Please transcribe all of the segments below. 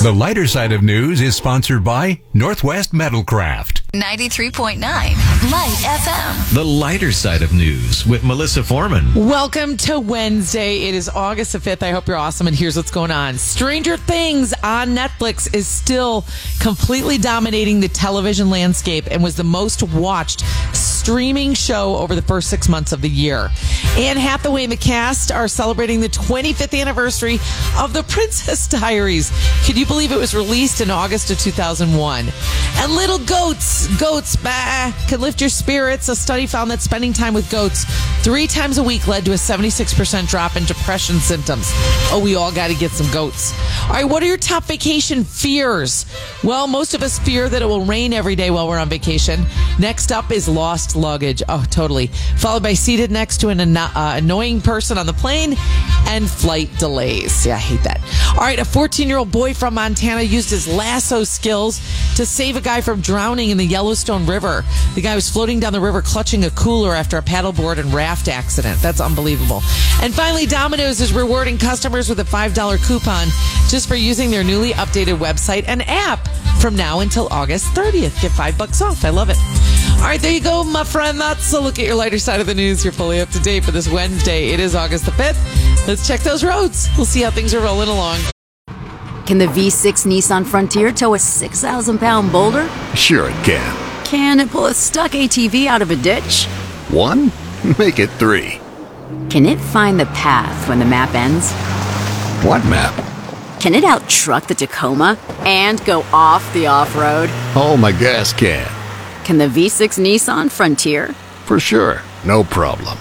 The lighter side of news is sponsored by Northwest Metalcraft. 93.9 Light FM. The lighter side of news with Melissa Foreman. Welcome to Wednesday. It is August the 5th. I hope you're awesome, and here's what's going on. Stranger Things on Netflix is still completely dominating the television landscape and was the most watched streaming show over the first 6 months of the year. Anne Hathaway and the cast are celebrating the 25th anniversary of The Princess Diaries. Could you believe it was released in August of 2001? And little goats can lift your spirits. A study found that spending time with goats 3 times a week led to a 76% drop in depression symptoms. Oh, we all got to get some goats. All right, what are your top vacation fears? Well, most of us fear that it will rain every day while we're on vacation. Next up is lost luggage. Oh, totally. Followed by seated next to an annoying person on the plane and flight delays. Yeah, I hate that. All right, a 14-year-old boy from Montana used his lasso skills to save a guy from drowning in the Yellowstone River. The guy was floating down the river clutching a cooler after a paddleboard and raft accident. That's unbelievable. And finally, Domino's is rewarding customers with a $5 coupon just for using their newly updated website and app from now until August 30th. Get $5 off. I love it. All right, there you go, my friend. That's a look at your lighter side of the news. You're fully up to date for this Wednesday. It is August the 5th. Let's check those roads. We'll see how things are rolling along. Can the V6 Nissan Frontier tow a 6,000-pound boulder? Sure it can. Can it pull a stuck ATV out of a ditch? 1? Make it 3. Can it find the path when the map ends? What map? Can it out-truck the Tacoma and go off the off-road? Oh, my gas can. Can the V6 Nissan Frontier? For sure. No problem.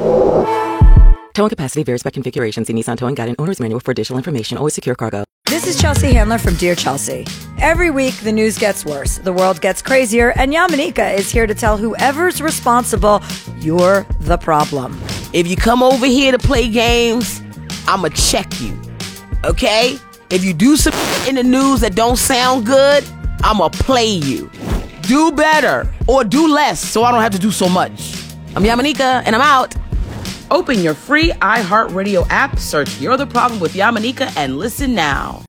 Towing capacity varies by configuration. See Nissan Towing Guide and Owner's Manual for additional information. Always secure cargo. This is Chelsea Handler from Dear Chelsea. Every week, the news gets worse, the world gets crazier, and Yamanika is here to tell whoever's responsible, you're the problem. If you come over here to play games, I'ma check you, okay? If you do some in the news that don't sound good, I'ma play you. Do better, or do less, so I don't have to do so much. I'm Yamanika, and I'm out. Open your free iHeartRadio app, search You're the Problem with Yamanika, and listen now.